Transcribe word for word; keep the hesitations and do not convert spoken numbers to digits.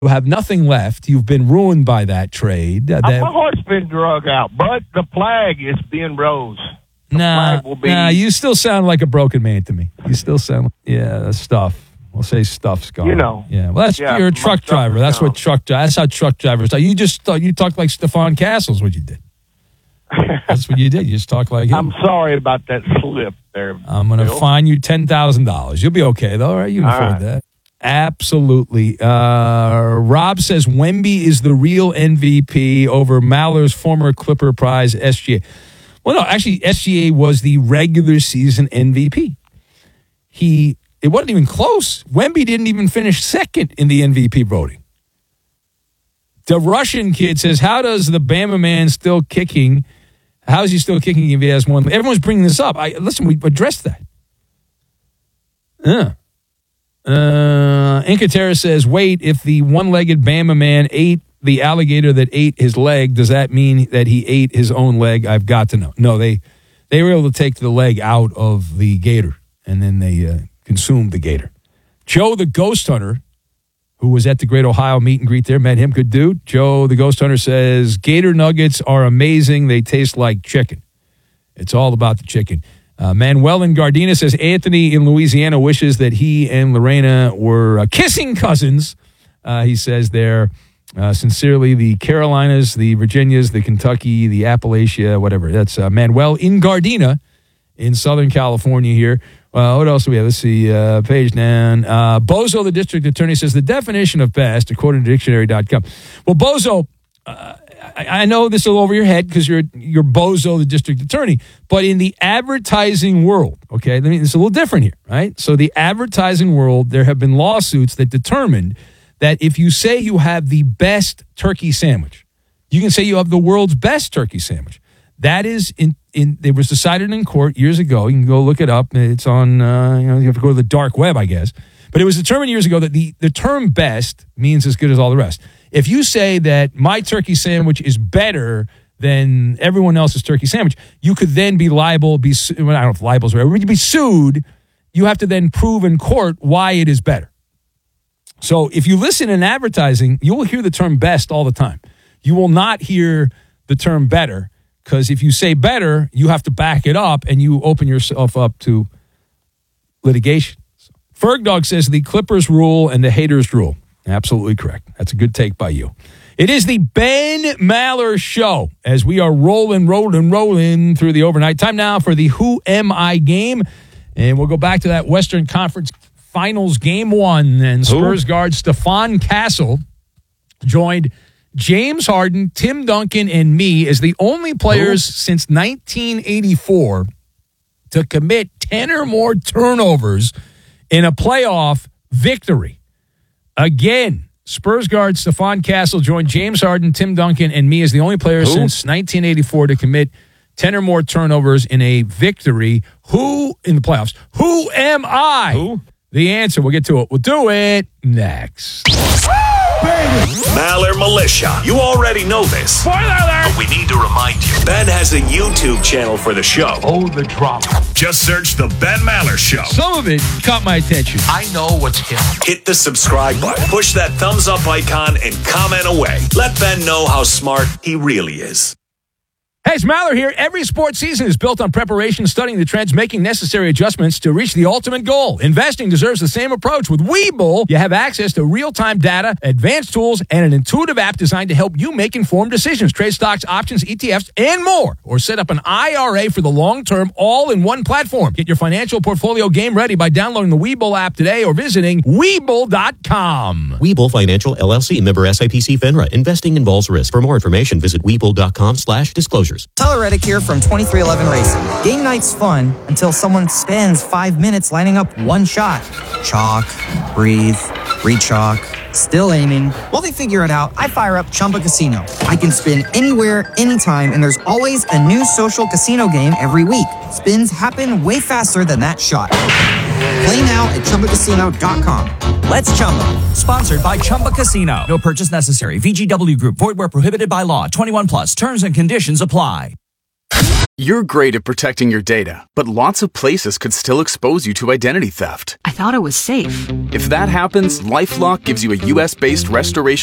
You have nothing left. You've been ruined by that trade. Uh, that, My heart's been drug out, but the flag is being rose. The nah, flag will be... nah, you still sound like a broken man to me. You still sound, yeah, stuff. We'll say stuff's gone. You know. Yeah, well, that's, yeah, you're a truck driver. That's gone. what truck That's how truck drivers talk. You just thought, you talked like Stephon Castle's what you did. That's what you did. You just talk like him. I'm sorry about that slip there. I'm going to fine you ten thousand dollars. You'll be okay, though, right? You can All afford right. that. Absolutely. Uh, Rob says Wemby is the real M V P over Maller's former Clipper prize, S G A. Well, no, actually, S G A was the regular season M V P. He, it wasn't even close. Wemby didn't even finish second in the M V P voting. The Russian kid says, how does the Bama man still kicking, how is he still kicking if he has one? Everyone's bringing this up. I Listen, we addressed that. Yeah. Uh, Incatera says, wait, if the one-legged Bama man ate the alligator that ate his leg, does that mean that he ate his own leg? I've got to know. No, they they were able to take the leg out of the gator, and then they uh, consumed the gator. Joe the Ghost Hunter, who was at the Great Ohio meet and greet there, met him, good dude. Joe the Ghost Hunter says, gator nuggets are amazing. They taste like chicken. It's all about the chicken. Uh, Manuel in Gardena says, Anthony in Louisiana wishes that he and Lorena were uh, kissing cousins. Uh, he says there, uh, sincerely, the Carolinas, the Virginias, the Kentucky, the Appalachia, whatever. That's uh, Manuel in Gardena in Southern California here. Uh, what else do we have? Let's see. Uh, page down. Uh, Bozo, the district attorney, says the definition of best, according to dictionary dot com. Well, Bozo, uh, I, I know this is a little over your head because you're you're Bozo, the district attorney, but in the advertising world, okay, I mean, it's a little different here, right? So the advertising world, there have been lawsuits that determined that if you say you have the best turkey sandwich, you can say you have the world's best turkey sandwich. That is in in. It was decided in court years ago. You can go look it up. It's on. Uh, you know, you have to go to the dark web, I guess. But it was determined years ago that the the term "best" means as good as all the rest. If you say that my turkey sandwich is better than everyone else's turkey sandwich, you could then be liable. Be well, I don't know if liable is right. Would you be sued? You have to then prove in court why it is better. So if you listen in advertising, you will hear the term "best" all the time. You will not hear the term "better." Because if you say better, you have to back it up and you open yourself up to litigation. Fergdog says the Clippers rule and the haters rule. Absolutely correct. That's a good take by you. It is the Ben Maller Show as we are rolling, rolling, rolling through the overnight. Time now for the Who Am I game. And we'll go back to that Western Conference Finals game one. And Spurs Who? guard Stephon Castle joined James Harden, Tim Duncan, and me as the only players Ooh. since nineteen eighty-four to commit ten or more turnovers in a playoff victory. Again, Spurs guard Stephon Castle joined James Harden, Tim Duncan, and me as the only players Who? since nineteen eighty-four to commit ten or more turnovers in a victory. Who in the playoffs? Who am I? Who? The answer. We'll get to it. We'll do it next. Maller Militia. You already know this. Spoiler alert! But we need to remind you. Ben has a YouTube channel for the show. Oh, the drama. Just search The Ben Maller Show. Some of it caught my attention. I know what's killing. Hit the subscribe button. Push that thumbs up icon and comment away. Let Ben know how smart he really is. Hey, it's Maller here. Every sports season is built on preparation, studying the trends, making necessary adjustments to reach the ultimate goal. Investing deserves the same approach. With Webull, you have access to real-time data, advanced tools, and an intuitive app designed to help you make informed decisions. Trade stocks, options, E T Fs, and more. Or set up an I R A for the long term, all in one platform. Get your financial portfolio game ready by downloading the Webull app today or visiting Webull dot com. Webull Financial, L L C, member S I P C FINRA. Investing involves risk. For more information, visit Webull dot com slash disclosures. Tyler Reddick here from twenty-three eleven Racing. Game night's fun until someone spends five minutes lining up one shot. Chalk, breathe, re-chalk, still aiming. While they figure it out, I fire up Chumba Casino. I can spin anywhere, anytime, and there's always a new social casino game every week. Spins happen way faster than that shot. Play now at Chumba Casino dot com. Let's Chumba. Sponsored by Chumba Casino. No purchase necessary. V G W Group. Void where prohibited by law. twenty-one plus. Terms and conditions apply. You're great at protecting your data, but lots of places could still expose you to identity theft. I thought it was safe. If that happens, LifeLock gives you a U S-based restoration